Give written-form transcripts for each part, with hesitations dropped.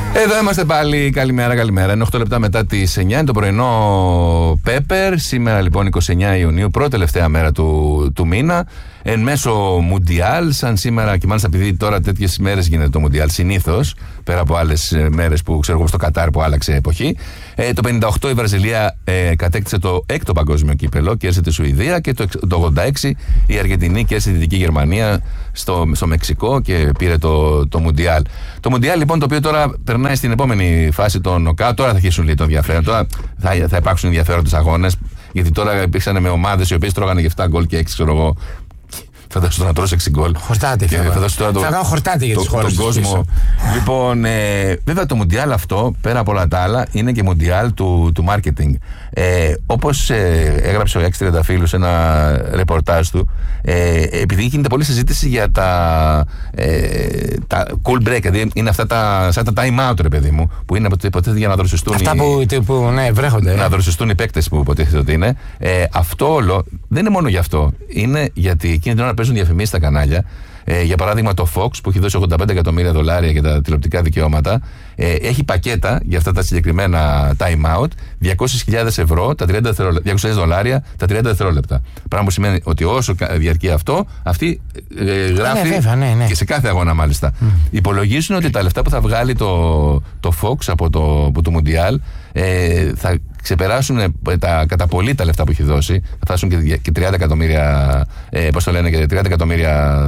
Εδώ είμαστε πάλι. Καλημέρα. Είναι 8 λεπτά μετά τις 9. Είναι το πρωινό Pepper. Σήμερα λοιπόν 29 Ιουνίου, πρώτη τελευταία μέρα του μήνα. Εν μέσω Μουντιάλ, σαν σήμερα, και μάλιστα επειδή τώρα τέτοιες μέρες γίνεται το Μουντιάλ συνήθως, πέρα από άλλες μέρες που ξέρω εγώ στο Κατάρ που άλλαξε εποχή. Το 58 η Βραζιλία κατέκτησε το 6ο παγκόσμιο κύπελο, κέρδισε τη Σουηδία, και το 86 η Αργεντινή κέρδισε τη Δυτική Γερμανία στο Μεξικό και πήρε το Μουντιάλ. Το Μουντιάλ λοιπόν, το οποίο τώρα περνάει στην επόμενη φάση των νοκάουτ, τώρα θα αρχίσουν λίγο το ενδιαφέρον, τώρα θα υπάρξουν ενδιαφέροντες αγώνες, γιατί τώρα υπήρξαν με ομάδες οι οποίες τρώγανε και 7 γκολ και 6, ξέρω εγώ. Φαντάζομαι να τρώσει 6 γκολ. Χορτάτη. Θα κάνω χορτάτη για τις χώρες τον κόσμο. Λοιπόν, βέβαια το Μουντιάλ αυτό, πέρα από όλα τα άλλα, είναι και Μουντιάλ του marketing. Όπως έγραψε ο Άκης Τριανταφύλλου σε ένα ρεπορτάζ του, επειδή γίνεται πολλή συζήτηση για τα cool break, δηλαδή είναι αυτά σαν τα time out, ρε παιδί μου, που είναι υποτίθεται για να δροσιστούν. Αυτά που βρέχονται. Να δροσιστούν οι παίκτες που υποτίθεται ότι είναι. Αυτό όλο δεν είναι μόνο γι' αυτό. Είναι γιατί εκείνη την ώρα παίζουν διαφημίσεις στα κανάλια. Για παράδειγμα, το Fox, που έχει δώσει $85 εκατομμύρια για τα τηλεοπτικά δικαιώματα, έχει πακέτα για αυτά τα συγκεκριμένα time out, €200,000 τα 30 δευτερόλεπτα, $200,000 τα 30 δευτερόλεπτα. Πράγμα που σημαίνει ότι όσο διαρκεί αυτό, αυτή γράφει ναι. και σε κάθε αγώνα μάλιστα. Υπολογίζουν ότι τα λεφτά που θα βγάλει το Fox από το Mundial θα ξεπεράσουν κατά πολύ τα λεφτά που έχει δώσει, θα φτάσουν και 30 εκατομμύρια, πώς το λένε, και $30 εκατομμύρια,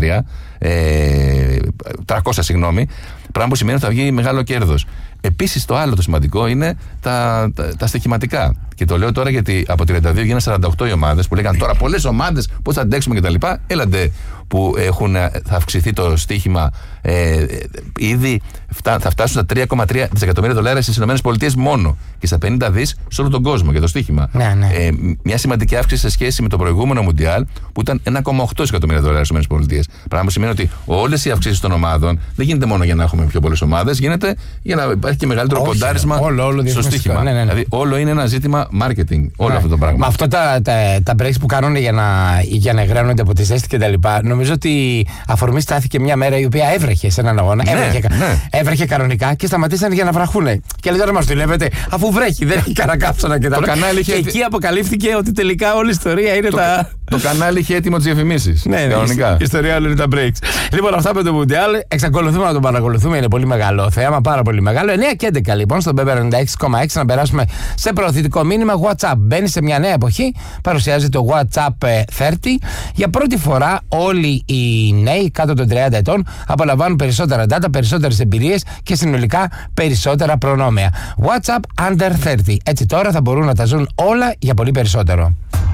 300 συγγνώμη, πράγμα που σημαίνει ότι θα βγει μεγάλο κέρδος. Επίσης το άλλο το σημαντικό είναι τα στοιχηματικά. Και το λέω τώρα γιατί από 32 γίνανε 48 οι ομάδες που λέγανε τώρα πολλές ομάδες, πώς θα αντέξουμε κτλ. Έλαντε που θα αυξηθεί το στοίχημα, ήδη θα φτάσουν στα $3,3 δισεκατομμύρια στις ΗΠΑ μόνο και στα 50 δις σε όλο τον κόσμο για το στοίχημα. Ναι. Μια σημαντική αύξηση σε σχέση με το προηγούμενο Μουντιάλ που ήταν $1,8 δισεκατομμύρια στις ΗΠΑ. Πράγμα που σημαίνει ότι όλες οι αυξήσεις των ομάδων δεν γίνεται μόνο για να έχουμε πιο πολλές ομάδες, γίνεται για να υπάρχει και μεγαλύτερο ποντάρισμα στο στοίχημα. Ναι. Δηλαδή όλο είναι ένα ζήτημα marketing, όλο αυτό το πράγμα. Με αυτά τα breaks που κάνουν για να εγραίνονται από τη ζέστη κτλ. Νομίζω ότι αφορμή στάθηκε μια μέρα η οποία έβρεχε σε έναν αγώνα. Έβρεχε κανονικά και σταματήσαν για να βραχούνε. Και λέει τώρα μας δουλεύετε, αφού βρέχει, δεν έχει κανένα κάψωνα κτλ. Και εκεί αποκαλύφθηκε ότι τελικά όλη η ιστορία είναι το κανάλι είχε έτοιμο τις διαφημίσεις. Ναι, κανονικά. Η ιστορία όλη είναι τα breaks. Λοιπόν, αυτά με το Mundial εξακολουθούμε να τον παρακολουθούμε. Είναι πολύ μεγάλο θέαμα, πάρα πολύ μεγάλο. 9 και 11 λοιπόν στον Pepper 96,6 να περάσουμε σε προωθητικό μήνυμα. WhatsApp μπαίνει σε μια νέα εποχή. Παρουσιάζει το WhatsApp 30. Για πρώτη φορά όλοι οι νέοι κάτω των 30 ετών απολαμβάνουν περισσότερα data, περισσότερες εμπειρίες και συνολικά περισσότερα προνόμια. WhatsApp Under 30. Έτσι τώρα θα μπορούν να τα ζουν όλα για πολύ περισσότερο.